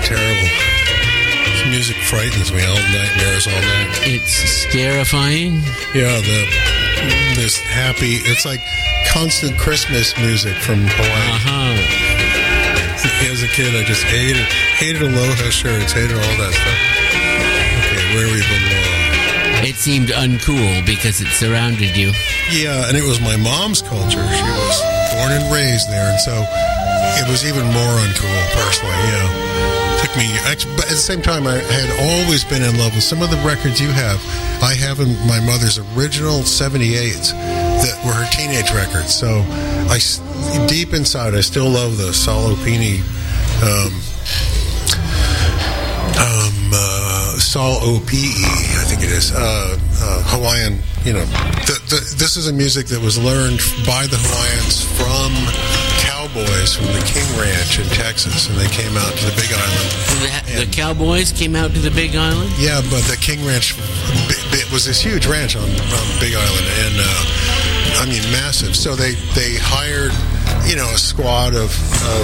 terrible. This music frightens me. All nightmares all night. It's scarifying. Yeah, this happy. It's like constant Christmas music from Hawaii. As a kid, I just hated Aloha shirts, hated all that stuff. Okay, where we belong. It seemed uncool because it surrounded you. Yeah, and it was my mom's culture. She was born and raised there, and so it was even more uncool, personally, Took me, but at the same time, I had always been in love with some of the records you have. I have in my mother's original 78s that were her teenage records, so deep inside, I still love the Salo Pini, Sol O-P-E, I think it is, Hawaiian, this is a music that was learned by the Hawaiians from cowboys from the King Ranch in Texas, and they came out to the Big Island. The cowboys came out to the Big Island? Yeah, but the King Ranch, it was this huge ranch on Big Island, and, massive. So they hired, a squad of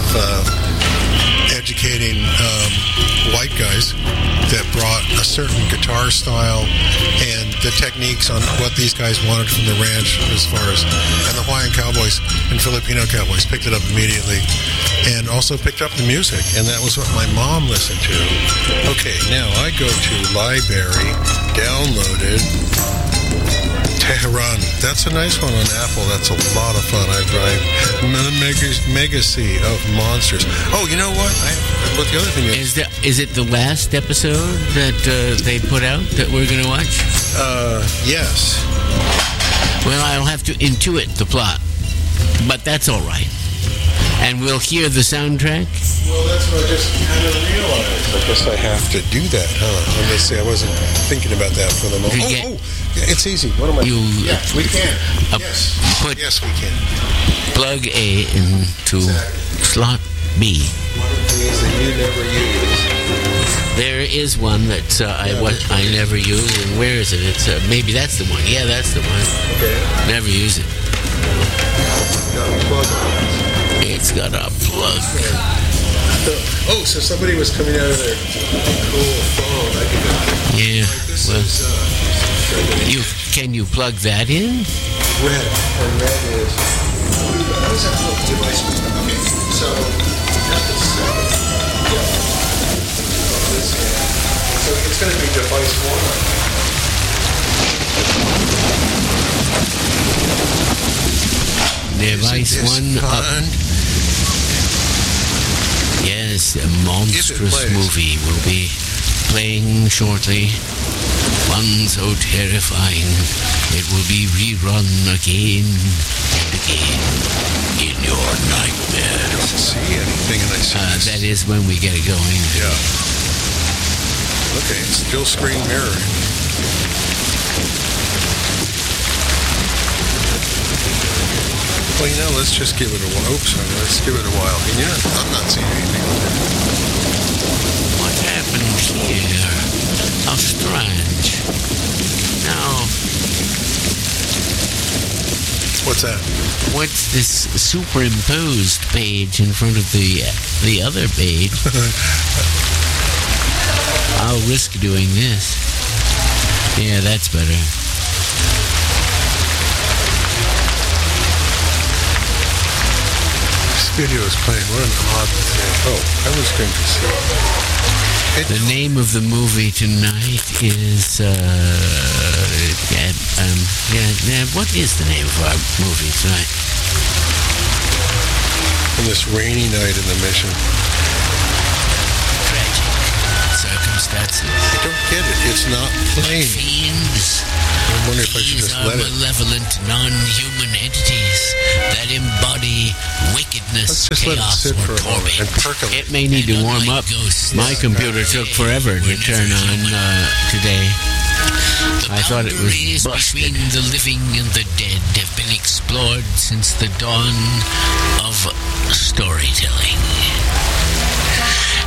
educating white guys that brought a certain guitar style and the techniques on what these guys wanted from the ranch and the Hawaiian cowboys and Filipino cowboys picked it up immediately and also picked up the music, and that was what my mom listened to. Okay, now I go to library, downloaded Tehran. That's a nice one on Apple. That's a lot of fun. I drive Megacy of Monsters. Oh, you know what? What the other thing is? Is it the last episode that they put out that we're going to watch? Yes. Well, I'll have to intuit the plot, but that's all right. And we'll hear the soundtrack? Well, that's what I just kind of realized. I guess I have to do that, huh? Let me see. I wasn't thinking about that for the moment. It's easy. What am I doing? Yeah, we can. Yes. Yes, we can. Plug A into slot B. One of these that you never use. There is one that I never use, and where is it? It's maybe that's the one. Yeah, that's the one. Okay. Never use it. Got a plug. It's got a plug. Oh, so somebody was coming out of their cool phone. Yeah. Can you plug that in? Red. And red is. What is that little device? Okay. So just a second. Yeah. So it's going to be device 1. Device 1 up. Yes, a monstrous movie will be playing shortly. One so terrifying, it will be rerun again and again in your nightmares. I don't see anything, and I see that is when we get it going. Yeah. Okay, it's still screen mirroring. Well, let's just give it a while. Let's give it a while. I'm not seeing anything. What happened here? How strange. Now, what's that? What's this superimposed page in front of the other page? I'll risk doing this. Yeah, that's better. Video is playing. What an odd thing. Oh, I was going to see. The name of the movie tonight is what is the name of our movie tonight? On this rainy night in the Mission. Tragic circumstances. I don't get it. It's not playing. Fiends. I wonder if I should just let it. Malevolent, non-human entities that embody wickedness, chaos, or torment. It may need to warm up. My computer took forever to turn on today. I thought it was busted. Between the living and the dead have been explored since the dawn of storytelling.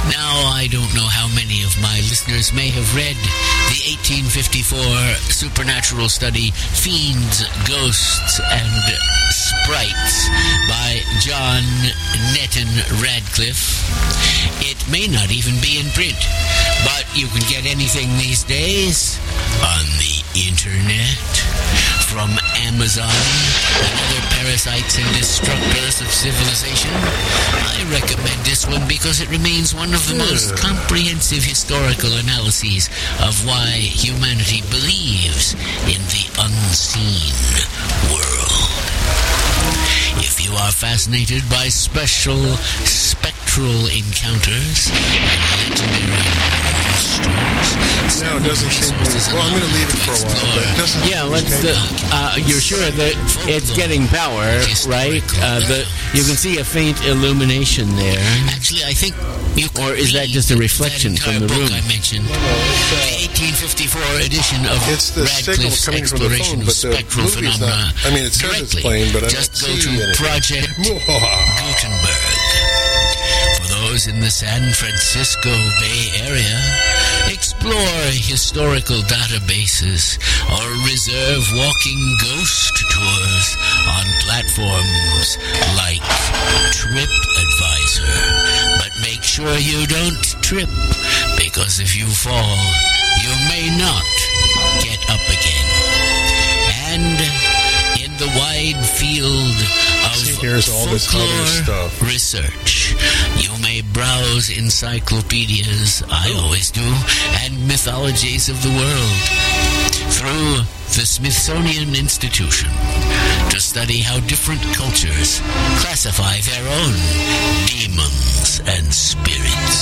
Now, I don't know how many of my listeners may have read the 1854 supernatural study Fiends, Ghosts, and Sprites by John Netton Radcliffe. It may not even be in print, but you can get anything these days on the internet. From Amazon and other parasites and destructors of civilization. I recommend this one because it remains one of the most comprehensive historical analyses of why humanity believes in the unseen world. If you are fascinated by spectral encounters and legendary monsters, no, it doesn't seem to be. Well, I'm going to leave it for a while. But it doesn't. Yeah, you're sure that it's getting power, right? You can see a faint illumination there. Actually, I think or is that just a reflection from the room? I mentioned the 1854 edition of Radcliffe's exploration of spectral phenomena. I mean, it says it's plain, but I don't see anything. Just go to Project Gutenberg. For those in the San Francisco Bay Area, explore historical databases or reserve walking ghost tours on platforms like TripAdvisor. But make sure you don't trip, because if you fall, you may not get up again. And in the wide field of folklore research, you may browse encyclopedias, I always do, and mythologies of the world through the Smithsonian Institution to study how different cultures classify their own demons and spirits.